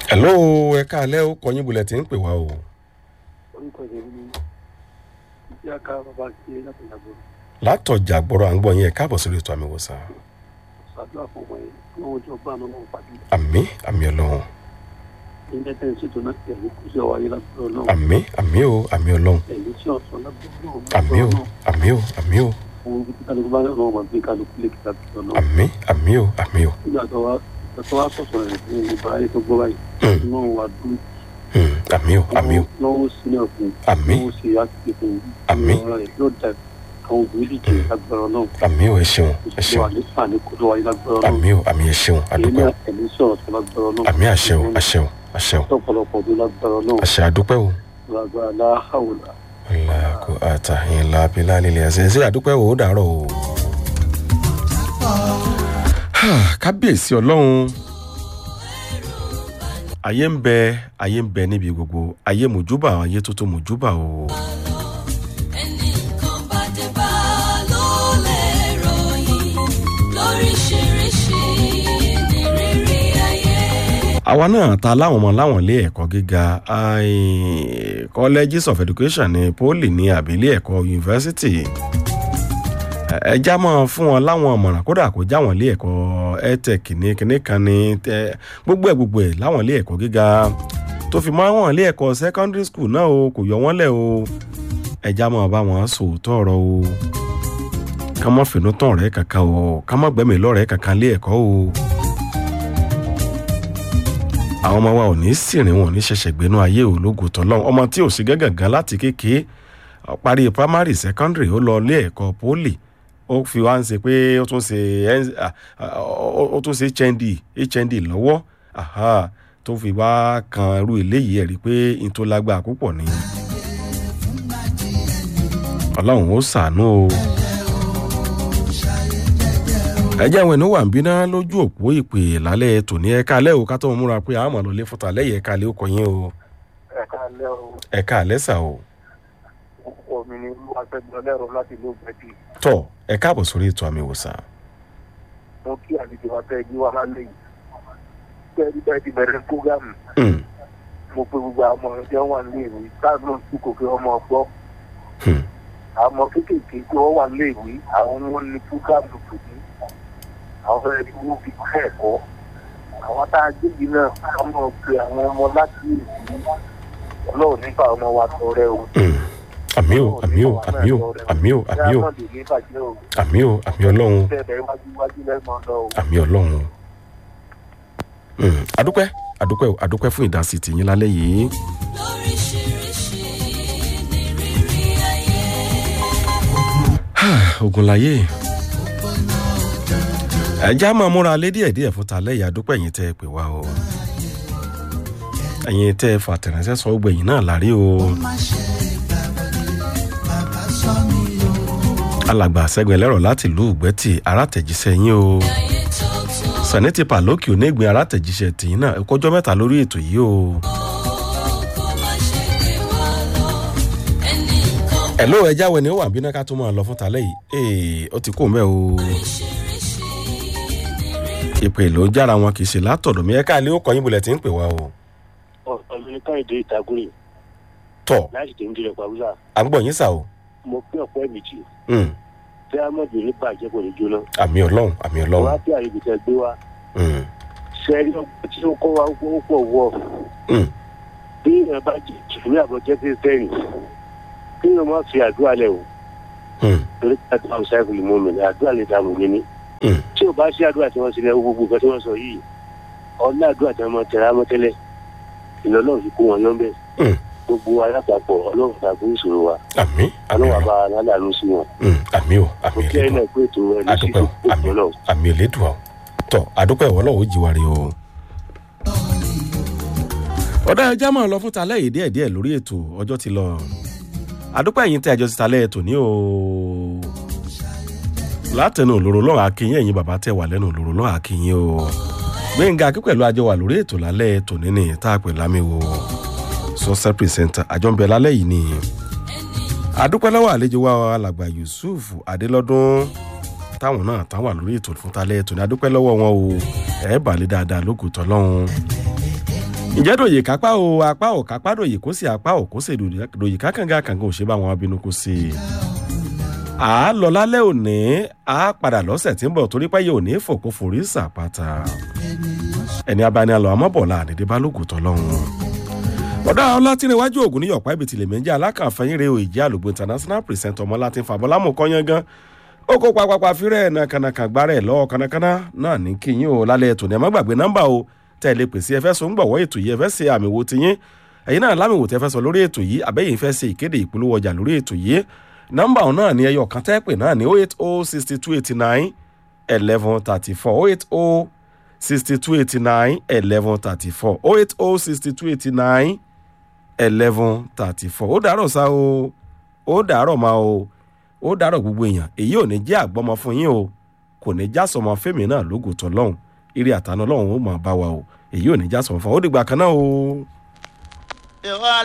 Hello, ẹ káalẹ́ o, kọyìn bulẹ̀ tí ń pè wá o. Orúkọ ìdèmí ni Ìyáká bàbá kí láti Ìjàgbọ̀rọ̀. Látọ̀jà gbọ́rọ̀ à ń gbọ́ yín ẹ káàbọ̀ sórí ètò àmì ìwòsàn. Ṣàdúrà fún ọmọ yẹn kí wọ́n jọ gbà náà wọ́n pàdé. Àmín, àmín Ọlọ́run. Ilé tẹ̀ ń ṣètò náà ẹ̀mí kú sí ọwọ́ ayé lágbára náà. Àmín, àmín o, àmín Ọlọ́run. Ẹ̀mí tí ọ̀sán lágbára náà. Àmín o, àmín o, àmín o. Ohun tí kálukú bá lọ́wọ́ máa gbé kálukú lè kíkà tó náà. Àmín, àmín o, àmín o. Nígbà tó wá sọ̀sọ̀ rẹ̀ fún ìgbà ayé tó gbọ́ báyìí. Náà wà dúró. Àmín o, àmín o. Lọ́wọ́ sílẹ̀ fún. Àmín. Lọ́wọ́ sí àti fún. Àmín. Yóò dà àwọn obìnrin dìde lágbára náà. Àmín o, ẹ ṣeun, ẹ ṣeun. Àmín o, àmín ẹ ṣeun, àdúpẹ́ o. Ẹ̀mí sọ̀rọ̀ tó lágbára náà. Àmín àṣẹ o, àṣẹ o, àṣẹ o. Ọ̀pọ̀lọpọ̀ ọdún lágbára náà. Àṣẹ àdúpẹ́ o. Lágbára láhàwùlà. Láàkó àtàyìn lábílá lílẹ̀ ẹ̀sẹ̀ ṣe àdúpẹ́ o, ó dàárọ̀ o. Kábíyèsí Ọlọ́run. Ayé ń bẹ níbi gbogbo, ayé mojúbà, ayé tó tó mojúbà o. Ẹnìkan bá dé bá ló lè ròyìn lóríṣiríṣi ní rírí ayé. Àwa náà ta láwọn ọmọ láwọn ilé ẹ̀kọ́ gíga colleges of education ní poli ní àbí ilé ẹ̀kọ́ yunifásitì. Ẹja máa fún wọn láwọn ọ̀mọ̀ràn kódà kó já wọn ilé ẹ̀kọ́ edtech ní kíní kan ní gbogbo ẹ̀ láwọn ilé ẹ̀kọ́ gíga tó fi mọ́ àwọn ilé ẹ̀kọ́ secondary school náà o kò yọ wọ́n lẹ̀ o. Ẹja máa bá wọn sòótọ́ ọ̀rọ̀ o. Ká má fìnnú tán ọ̀rẹ́ kankan o, ká má gbẹ̀mí lọ́rẹ̀ẹ́ kankan ilé ẹ̀kọ́ o. Àwọn ọmọ wa ò ní sìnrìn wọn ní ṣẹ̀ṣẹ̀ gbénú ayé ológun tọ́lọ́run. Ọmọ tí ò sí gángan láti kékeré parí primary secondary ó lọ ilé ẹ̀kọ́ poli ó fi wá ń ṣe pé ó tún ṣe HND lọ́wọ́ tó fi wá kan irú eléyìí ẹ̀ rí pé in tó lágbára púpọ̀ ni. Ọlọ́run ó ṣàánú o. Ẹjẹ́ àwọn ènìyàn wà ń bínú lójú òpó ìpè lálẹ́ tòní ẹ̀ka alẹ́ o ká tó múra pé àwọn ọmọ lè fúta lẹ́yìn ẹ̀ka alẹ́ ó kọ yín o. Ẹ̀ka alẹ́ o. Ẹ̀ka alẹ́ sà o. Orúkọ mi ni Olúwaṣẹ́gun Ọlẹ́rọ̀ láti ìlú Ògbẹ́dì. Tọ́ ẹ káàbọ̀ sórí ètò àmì ìwòsàn. Mo kí àlejò wa tẹ́ ẹjí wa lálẹ́ yìí. Bẹ́ẹ̀ ti bẹ̀rẹ̀ fúgàmù. Mo pe gbogbo àwọn ọmọ ọjọ́ wà nílé ìwé káàdùn òsì kò fi ọmọ ọgbọ́. Àwọn kéékèèké tí wọ́n wà nílé ìwé àwọn wọn ní fúgàmù tò ní. Àwọn fẹ́rẹ̀ tí wọ́n fi kọ́ ẹ̀kọ́. Àwọn tá a gbé yìí náà wọ́n mọ̀ pé àwọn ọmọ láti ìlú Ọlọ́run nípa ọmọ wa tọrẹ o. Àmì o, àmì o, àmì o, àmì o, àmì o, àmì o, àmì Ọlọ́run, àmì Ọlọ́run. Adúpẹ́ fún ìdásí tìyín lálẹ́ yìí. Lóríṣiríṣi ní rírí ayé. Ogunláyé. Ẹja máa múra lé díẹ̀díẹ̀ fún ta lẹ́yìn adúpẹ́ yìí tẹ́ ẹ pè wá o. Ẹ̀yin tẹ́ ẹ fàtẹ̀ránṣẹ́ sọ gbẹ̀yìn náà lárí o. Alàgbà Ṣẹ́gun Ẹlẹ́rọ̀ láti ìlú Ògbẹ́tì arátẹ̀jíṣẹ́ yín o. Sànẹ́tì Pàlókì onígbìn arátẹ̀jíṣẹ́ tìyín náà ẹ̀kọ́jọ́ mẹ́ta lórí ètò yìí o. Hello ẹja wẹ̀ ni ó wà bí náà ká tó máa lọ fún talẹ́ yìí. Ó ti kó mẹ́ o. Ìpè ló jára wọn kì í ṣe látọ̀dọ̀ mi ẹ̀ka ilé ó kọ́ yín bulẹ̀ tí ń pè wá o. Ọ̀sán Káyọ̀dé Ìtàgùrì. Tọ́ Láti tèmi dirẹ̀ pàwùsà. à ń gbọ́ yín sà o. Mo pín ọ̀pọ̀ ẹ̀mìtì. Tí a mọ̀ bèrè bàjẹ́ kò ní jóná. Àmì Ọlọ́run, àmì Wọ́n á Ọlọ́run. fi àyè ìbùsẹ̀ gbé wa. Sẹ́ẹ̀rí ọgbọ́n tí ó kọ́ wa ó pọ̀ wọ̀. Bí èèyàn bá jẹ́ ìṣòro àbọ̀jẹ́ tí ń fẹ́rìn. Kí èèyàn má fi àdúrà lẹ̀ o. Torí ká tó àwọn sáìkùlù mọ́ mi ní àdúrà lè dààmú mi ní. Tí ò bá sí àdúrà tí wọ́n ṣe lẹ́wọ́ gbogbo nǹkan tí wọ́n sọ yìí. Ọlá àdúrà tí wọ́n máa tẹ̀ra mọ́ tẹ́lẹ̀. Ìlọ́lọ́run fi kó wọn lọ́nbẹ̀. Gbogbo alápapọ̀ Ọlọ́run tàbí ìṣòro wa. Àmì, àmì Ọlọ́run Ọlọ́run. àbá alálàánú sí wọn. Àmì o, àmì Kí ẹ̀yin Elédùà. náà pé ètò ẹni sí Adúpẹ́ o, àmì ìpínlẹ̀ àmì Elédùà o. Tọ́ adúpẹ́ ìwọ Ọlọ́run ó jíwárí o. Ọ̀dà ẹja máa lọ fún talẹ́ yìí díẹ̀díẹ̀ lórí ètò ọjọ́ ti lọ. Adúpẹ́ yìí tẹ́ ẹjọ́ ti talẹ́ ètò ní o. Látẹnu òlòrò lọ́wọ́ akínyìn ẹ̀yin bàbá tẹ́ wà lẹ́nu òlòrò lọ́wọ́ akínyìn o. Gbẹ̀ngà akí pẹ̀lú àjọ wà lórí ètò lálẹ́ ètò níní tá a pè lámì wo. Sọ́sẹ́ pìrìsẹ́ńtà àjọ ń bẹ lálẹ́ yìí ni. Adúpẹ́ lọ́wọ́ àlejò wa alàgbà Yusuf Adélọ́dún táwọn náà tán wà lórí ètò fún talẹ́ ètò ní adúpẹ́ lọ́wọ́ wọn o. Ẹ̀ bàlẹ́ dáadáa lókùtọ̀ lọ́hùn. ǹjẹ́ dòyè kápá o apá ò kápá dòyè kó sì apá ò kó sì dòyè kákàngá kàngá ò ṣe bá wọn abínú kó sí i. à á lọ lálẹ́ òní à á padà lọ́sẹ̀ tí ń bọ̀ torí pé yóò ní fòkó forí sàpáta. ẹni abánilọ amọ́bọ̀lá àdédé balógun tọ́lọ́run. ọ̀dọ́ ọlátìrẹwájú ògùn ní yọ̀pá ibi tìlẹ̀ méjì alákànfẹ́yìn rẹ̀ òjì àlùgbò international present ọmọ láti fàbọ́lámù kọ́yán gan. ó kó papapa fírẹ̀ nàkànàkà gbárẹ̀ lọ́wọ́ kánákáná náà ní kíyìn o lálẹ́ ètò ní ẹ má gbàgbé nọ́mbà o tẹ̀lé pèsè ẹ fẹ́ sọ ń gbọ̀wọ́ ètò yìí ẹ fẹ́ ṣe àmì wo tiyín ẹ̀yin náà lámì wò tẹ́ fẹ́ sọ lórí ètò yìí àbẹ́yìn fẹ́ ṣe ìkéde ìpolówó ọjà lórí ètò yìí nọ́mbà náà ní ẹyọ kan tẹ́ pè náà ní 0806289 1134 0806289 1134 0806289 1134 ó dàárọ̀ sá o ó dàárọ̀ ma o ó dàárọ̀ gbogbo èèyàn èyí ò ní jẹ́ àgbọ́mọ fún yín o kò ní já sọmọ fẹ́mi náà lógo tọ́lọ́hún eré àtàná ọlọ́run ó máa bá wa o èyí ò ní já sọmọ fún wa ó dìgbà kan náà o.